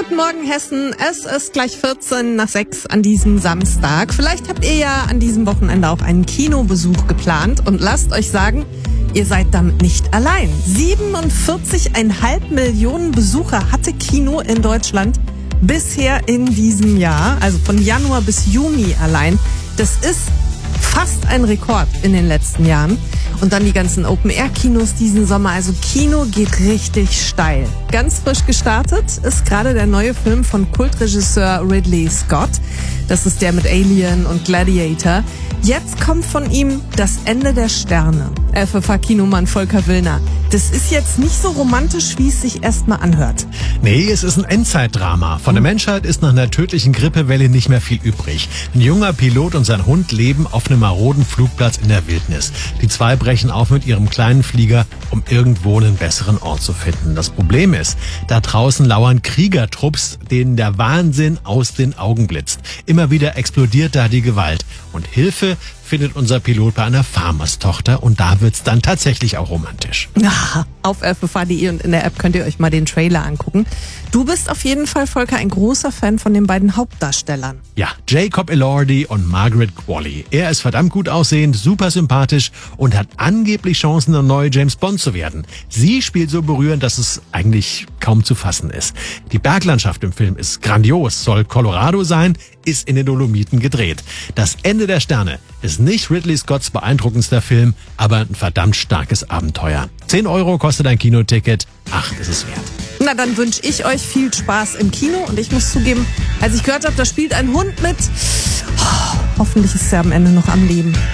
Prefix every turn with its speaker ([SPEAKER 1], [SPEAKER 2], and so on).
[SPEAKER 1] Guten Morgen, Hessen. Es ist gleich 14 nach 6 an diesem Samstag. Vielleicht habt ihr ja an diesem Wochenende auch einen Kinobesuch geplant. Und lasst euch sagen, ihr seid damit nicht allein. 47,5 Millionen Besucher hatte Kino in Deutschland bisher in diesem Jahr. Also von Januar bis Juni allein. Das ist fast ein Rekord in den letzten Jahren. Und dann die ganzen Open-Air-Kinos diesen Sommer. Also Kino geht richtig steil. Ganz frisch gestartet ist gerade der neue Film von Kultregisseur Ridley Scott. Das ist der mit Alien und Gladiator. Jetzt kommt von ihm Das Ende der Sterne. FFH-Kinomann Volker Willner. Das ist jetzt nicht so romantisch, wie es sich erstmal anhört.
[SPEAKER 2] Nee, es ist ein Endzeitdrama. Von der Menschheit ist nach einer tödlichen Grippewelle nicht mehr viel übrig. Ein junger Pilot und sein Hund leben auf einem maroden Flugplatz in der Wildnis. Die zwei brechen auf mit ihrem kleinen Flieger, um irgendwo einen besseren Ort zu finden. Das Problem ist, da draußen lauern Kriegertrupps, denen der Wahnsinn aus den Augen blitzt. Immer wieder explodiert da die Gewalt. Und Hilfe findet unser Pilot bei einer Farmerstochter und da wird's dann tatsächlich auch romantisch.
[SPEAKER 1] Ja, auf FFH.de und in der App könnt ihr euch mal den Trailer angucken. Du bist auf jeden Fall, Volker, ein großer Fan von den beiden Hauptdarstellern.
[SPEAKER 2] Ja, Jacob Elordi und Margaret Qualley. Er ist verdammt gut aussehend, super sympathisch und hat angeblich Chancen, der neue James Bond zu werden. Sie spielt so berührend, dass es eigentlich kaum zu fassen ist. Die Berglandschaft im Film ist grandios, soll Colorado sein, ist in den Dolomiten gedreht. Das Ende der Sterne ist nicht Ridley Scotts beeindruckendster Film, aber ein verdammt starkes Abenteuer. 10 € kostet ein Kinoticket, 8 ist es wert.
[SPEAKER 1] Na, dann wünsche ich euch viel Spaß im Kino. Und ich muss zugeben, als ich gehört habe, da spielt ein Hund mit, hoffentlich ist er am Ende noch am Leben.